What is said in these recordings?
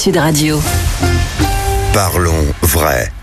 Sud Radio. Parlons vrai.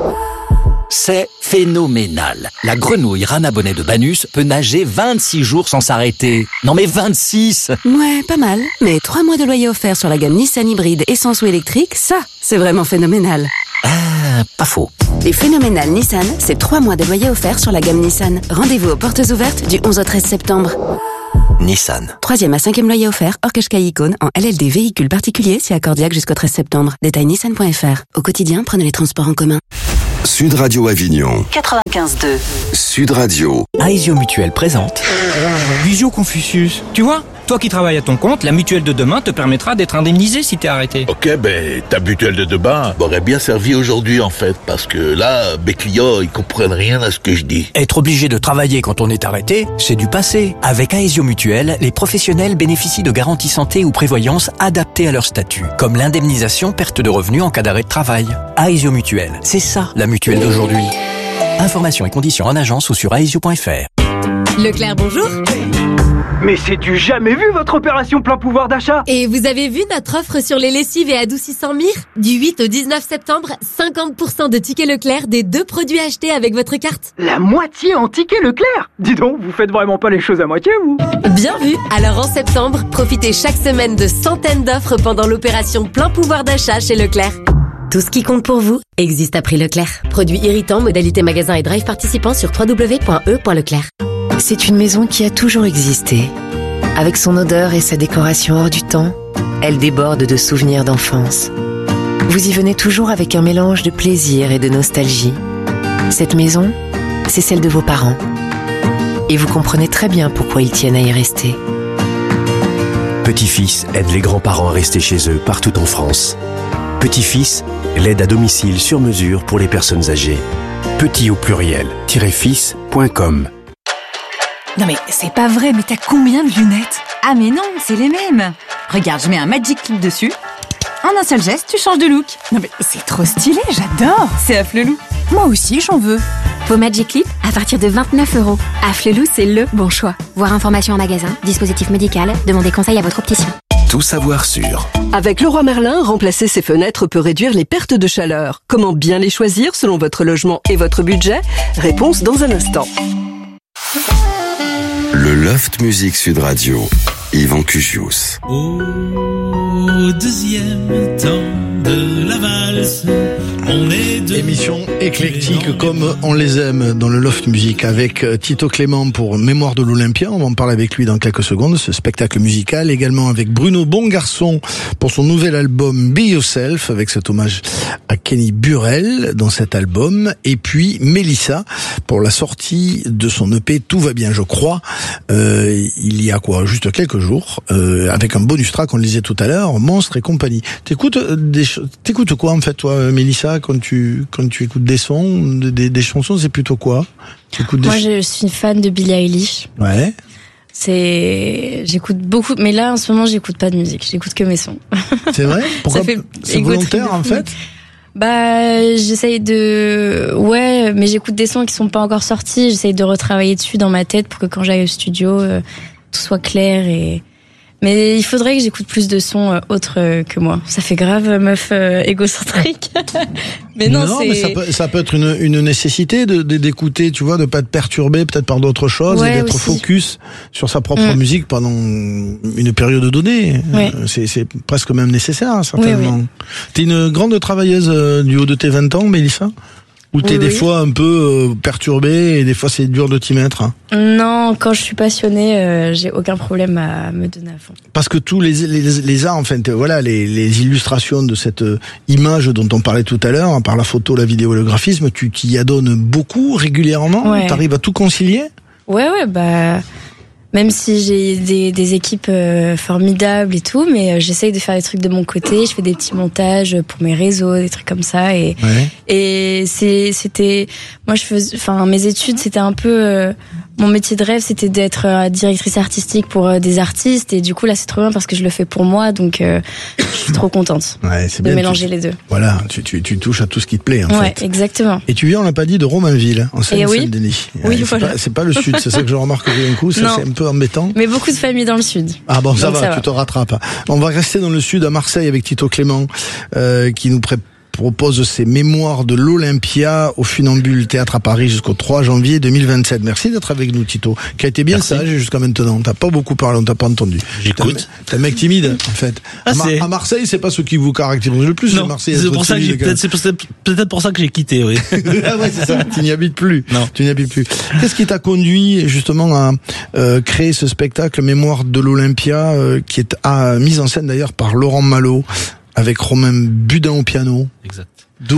C'est phénoménal. La grenouille Rana Bonnet de Banus peut nager 26 jours sans s'arrêter. Non mais 26! Ouais, pas mal. Mais 3 mois de loyer offert sur la gamme Nissan hybride essence ou électrique, ça, c'est vraiment phénoménal. Ah, pas faux. Les phénoménales Nissan, c'est 3 mois de loyer offert sur la gamme Nissan. Rendez-vous aux portes ouvertes du 11 au 13 septembre. Nissan. 3e à 5e loyer offert, hors Qashqai Icône, en LLD véhicule particulier, c'est accordiaque jusqu'au 13 septembre. Détail nissan.fr. Au quotidien, prenez les transports en commun. Sud Radio Avignon. 95.2. Sud Radio. Aesio Mutuelle présente. Visio Confucius. Tu vois, toi qui travailles à ton compte, la mutuelle de demain te permettra d'être indemnisé si t'es arrêté. Ok, ta mutuelle de demain m'aurait bien servi aujourd'hui en fait, parce que là, mes clients, ils comprennent rien à ce que je dis. Être obligé de travailler quand on est arrêté, c'est du passé. Avec Aesio Mutuelle, les professionnels bénéficient de garanties santé ou prévoyance adaptées à leur statut, comme l'indemnisation perte de revenus en cas d'arrêt de travail. Aesio Mutuelle, c'est ça la mutuelle d'aujourd'hui. Informations et conditions en agence ou sur aesio.fr. Leclerc, bonjour. Mais c'est du jamais vu votre opération plein pouvoir d'achat. Et vous avez vu notre offre sur les lessives et adoucissants Mire ? Du 8 au 19 septembre, 50% de tickets Leclerc des 2 produits achetés avec votre carte. La moitié en ticket Leclerc. Dis donc, vous faites vraiment pas les choses à moitié, vous. Bien vu. Alors en septembre, profitez chaque semaine de centaines d'offres pendant l'opération plein pouvoir d'achat chez Leclerc. Tout ce qui compte pour vous existe à prix Leclerc. Produits irritants, modalité magasin et drive participants sur www.e.leclerc. C'est une maison qui a toujours existé. Avec son odeur et sa décoration hors du temps, elle déborde de souvenirs d'enfance. Vous y venez toujours avec un mélange de plaisir et de nostalgie. Cette maison, c'est celle de vos parents. Et vous comprenez très bien pourquoi ils tiennent à y rester. Petit-fils aide les grands-parents à rester chez eux partout en France. Petit-fils, l'aide à domicile sur mesure pour les personnes âgées. Petit au pluriel, -fils.com. Non mais c'est pas vrai, mais t'as combien de lunettes ? Ah mais non, c'est les mêmes. Regarde, je mets un Magic Clip dessus. En un seul geste, tu changes de look. Non mais c'est trop stylé, j'adore. C'est Afflelou. Moi aussi, j'en veux. Vos Magic Clip à partir de 29€. Afflelou, c'est le bon choix. Voir information en magasin, dispositif médical, demandez conseil à votre opticien. Tout savoir sur. Avec Leroy Merlin, remplacer ses fenêtres peut réduire les pertes de chaleur. Comment bien les choisir selon votre logement et votre budget ? Réponse dans un instant. Le Loft Music Sud Radio. Yvan Cugius. Au deuxième temps de la valse, on est de... Émission éclectique comme on les aime dans le Loft Music avec Tito Clément pour Mémoire de l'Olympia. On va en parler avec lui dans quelques secondes, ce spectacle musical. Également avec Bruno Bongarçon pour son nouvel album Be Yourself, avec cet hommage à Kenny Burrell dans cet album. Et puis Mélissa pour la sortie de son EP Tout va bien, je crois. Il y a juste quelques jours, avec un bonus track, on le disait tout à l'heure, Monstre et compagnie. T'écoutes quoi en fait, toi, Mélissa, quand tu écoutes des sons, des chansons, c'est plutôt quoi? Moi, je suis fan de Billie Eilish. Ouais. J'écoute beaucoup, mais là, en ce moment, j'écoute pas de musique, j'écoute que mes sons. C'est vrai? Pourquoi? C'est volontaire, en fait? J'essaye ouais, mais j'écoute des sons qui sont pas encore sortis, j'essaye de retravailler dessus dans ma tête pour que quand j'aille au studio, tout soit clair mais il faudrait que j'écoute plus de sons autres que moi. Ça fait grave meuf égocentrique. Mais non, mais ça peut être une nécessité d'écouter, tu vois, de pas te perturber peut-être par d'autres choses, et d'être focus sur sa propre musique pendant une période donnée. Ouais. C'est presque même nécessaire, certainement. Oui. T'es une grande travailleuse du haut de tes 20 ans, Mélissa? Ou t'es des fois un peu perturbée et des fois c'est dur de t'y mettre, hein? Non, quand je suis passionnée, j'ai aucun problème à me donner à fond. Parce que tous les arts, enfin, voilà, les illustrations de cette image dont on parlait tout à l'heure, par la photo, la vidéo, le graphisme, tu y adonnes beaucoup, régulièrement? Ouais. T'arrives à tout concilier? Ouais, même si j'ai des équipes formidables et tout, mais j'essaye de faire des trucs de mon côté. Je fais des petits montages pour mes réseaux, des trucs comme ça. Et c'était, moi mes études, c'était un peu mon métier de rêve, c'était d'être directrice artistique pour des artistes. Et du coup, là, c'est trop bien parce que je le fais pour moi. Donc, je suis trop contente c'est de bien, mélanger les deux. Voilà, tu touches à tout ce qui te plaît, en fait. Ouais, exactement. Et tu viens, on l'a pas dit, de Romainville, en Seine-Saint-Denis. Oui, voilà. C'est pas le sud, c'est ça que je remarque d'un coup. Ça, c'est un peu embêtant. Mais beaucoup de familles dans le sud. Ah bon, ça va, tu te rattrapes. On va rester dans le sud, à Marseille, avec Tito Clément, qui nous propose ses mémoires de l'Olympia au Funambule Théâtre à Paris jusqu'au 3 janvier 2027. Merci d'être avec nous, Tito, qui a été bien sage jusqu'à maintenant. T'as pas beaucoup parlé, on t'a pas entendu. J'écoute. T'es un mec timide, en fait. À Marseille, c'est pas ce qui vous caractérise le plus. Non, Marseille, c'est pour ça que c'est peut-être pour ça que j'ai quitté, oui. Ah ouais, c'est ça. Tu n'y habites plus. Non. Tu n'y habites plus. Qu'est-ce qui t'a conduit, justement, à créer ce spectacle Mémoire de l'Olympia, qui est mise en scène d'ailleurs par Laurent Malo, avec Romain Budin au piano. Exact. Pourquoi ?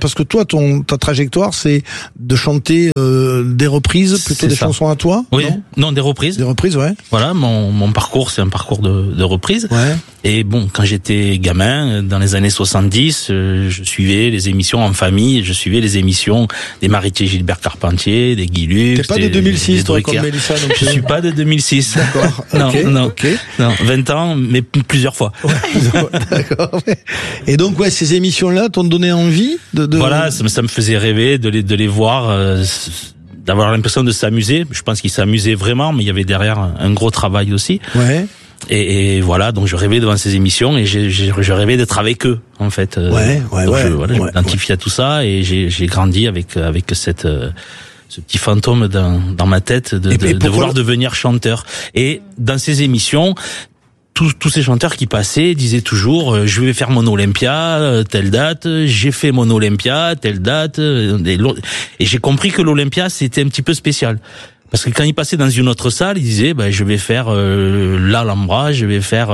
Parce que toi, ta trajectoire, c'est de chanter des reprises, plutôt des chansons à toi. Oui, non, des reprises. Des reprises, ouais. Voilà, mon parcours, c'est un parcours de reprises. Ouais. Et bon, quand j'étais gamin, dans les années 70, je suivais les émissions en famille, je suivais les émissions des Maritiers Gilbert Carpentier, des Guy Lux. T'es pas de 2006, toi, comme Mélissa, non plus. Je suis pas de 2006. D'accord. Non, 20 ans, mais plusieurs fois. Ouais, d'accord. Et donc, ces émissions-là t'ont donné envie de... Voilà, ça me faisait rêver de les voir, d'avoir l'impression de s'amuser. Je pense qu'ils s'amusaient vraiment, mais il y avait derrière un gros travail aussi. Ouais. Et voilà, donc je rêvais devant ces émissions et je rêvais d'être avec eux, en fait. Je m'identifiais à tout ça et j'ai grandi avec ce petit fantôme dans ma tête de vouloir devenir chanteur. Et dans ces émissions, tous ces chanteurs qui passaient disaient toujours je vais faire mon Olympia telle date, j'ai fait mon Olympia telle date, et j'ai compris que l'Olympia c'était un petit peu spécial. Parce que quand il passait dans une autre salle, il disait je vais faire l'Alhambra, je vais faire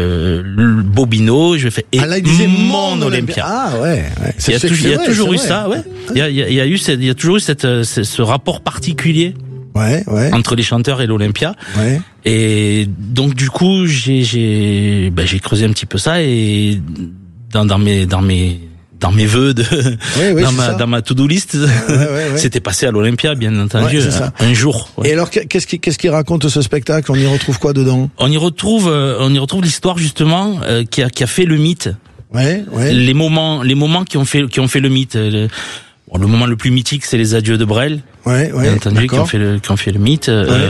le Bobino, je vais faire là, il disait mon Olympia. Ah ouais. Il y a toujours eu ça, ouais. Il y a toujours eu ce rapport particulier. Ouais. Entre les chanteurs et l'Olympia. Ouais. Et donc du coup, j'ai creusé un petit peu ça et dans mes vœux dans ma to-do list, c'était passé à l'Olympia, bien entendu, un jour. Ouais. Et alors, qu'est-ce qui raconte ce spectacle ? On y retrouve quoi dedans ? On y retrouve l'histoire justement qui a fait le mythe. Ouais. Les moments qui ont fait le mythe. Le moment le plus mythique, c'est les adieux de Brel. Ouais. Bien entendu, qui ont fait le mythe.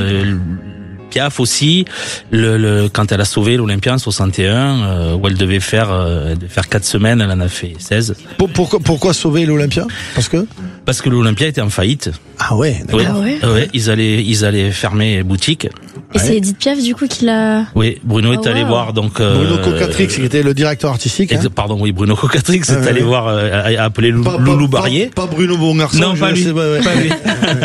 Piaf aussi, quand elle a sauvé l'Olympia en 61, où elle devait faire 4 semaines, elle en a fait 16. Pourquoi sauver l'Olympia ? Parce que l'Olympia était en faillite. Ah ouais, d'accord. Ouais, ils allaient fermer boutique. Et c'est Edith Piaf du coup qui l'a... Oui, Bruno est allé voir donc... Bruno Cocatrix qui était le directeur artistique. Pardon, oui, Bruno Cocatrix est allé voir, a appelé Loulou Barrier. Pas Bruno Bongarçon. Non, pas lui. Pas lui.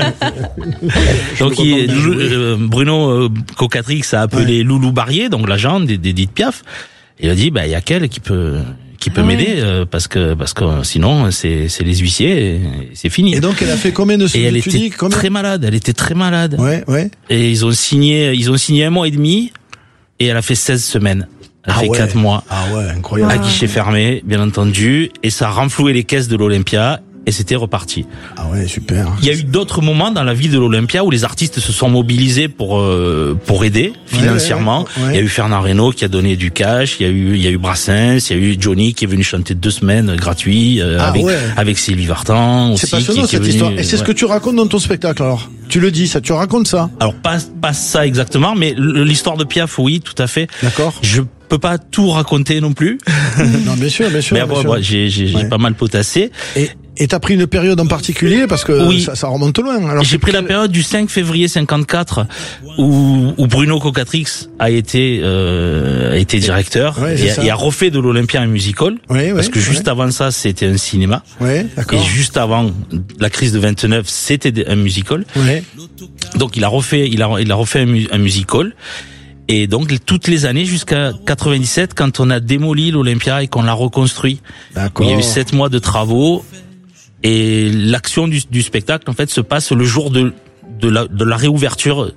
Donc Bruno Cocatrix a appelé Loulou Barrier, donc l'agent d'Edith Piaf. Et il a dit, il y a qu'elle qui peut m'aider, parce que sinon c'est les huissiers et c'est fini. Et donc elle a fait combien de semaines? Et elle était très malade, Ouais. Et ils ont signé 1 mois et demi et elle a fait 16 semaines. Elle a fait 4 mois. Ah ouais, incroyable. À guichet fermé, bien entendu, et ça a renfloué les caisses de l'Olympia. Et c'était reparti. Ah ouais, super. Il y a eu d'autres moments dans la vie de l'Olympia où les artistes se sont mobilisés pour aider financièrement. Ouais. Il y a eu Fernand Reynaud qui a donné du cash, il y a eu Brassens, il y a eu Johnny qui est venu chanter 2 semaines gratuit avec Sylvie Vartan aussi. C'est passionnant cette histoire. Et c'est ce que tu racontes dans ton spectacle alors. Tu le dis, ça, tu racontes ça. Alors pas ça exactement, mais l'histoire de Piaf, oui, tout à fait. D'accord. Je peux pas tout raconter non plus. Non, bien sûr. Mais bon, j'ai pas mal potassé. Et t'as pris une période en particulier parce que ça remonte loin. Alors j'ai pris la période du 5 février 54 où Bruno Cocatrix a été directeur et a refait de l'Olympia un musical. Parce que juste avant ça, c'était un cinéma. Ouais, d'accord. Et juste avant la crise de 29, c'était un musical. Ouais. Donc il a refait un musical. Et donc toutes les années jusqu'à 97, quand on a démoli l'Olympia et qu'on l'a reconstruit. D'accord. Il y a eu 7 mois de travaux. Et l'action du spectacle, en fait, se passe le jour de la réouverture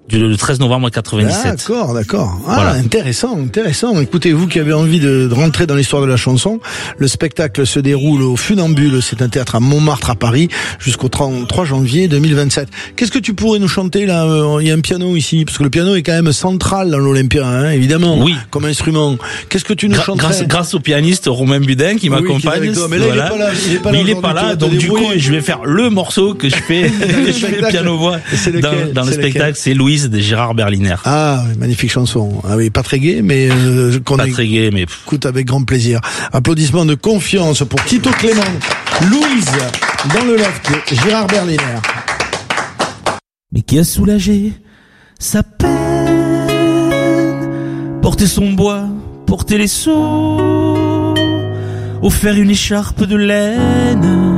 Le 13 novembre 97. D'accord. Ah, voilà. Intéressant. Écoutez, vous qui avez envie de rentrer dans l'histoire de la chanson, le spectacle se déroule au Funambule, c'est un théâtre à Montmartre à Paris, jusqu'au 3 janvier 2027. Qu'est-ce que tu pourrais nous chanter là? Il y a un piano ici, parce que le piano est quand même central dans l'Olympia, hein, évidemment. Oui. Comme instrument. Qu'est-ce que tu nous chanterais? Grâce au pianiste Romain Budin qui m'accompagne. Mais là, voilà. il est pas là. Donc du coup, je vais faire le morceau que je fais, piano-voix dans le spectacle. C'est Louise de Gérard Berliner. Ah, magnifique chanson. Ah oui, pas très gai, mais écoute avec grand plaisir. Applaudissements de confiance pour Tito Clément. Louise, dans le loft, Gérard Berliner. Mais qui a soulagé sa peine, porter son bois, porter les seaux, offert une écharpe de laine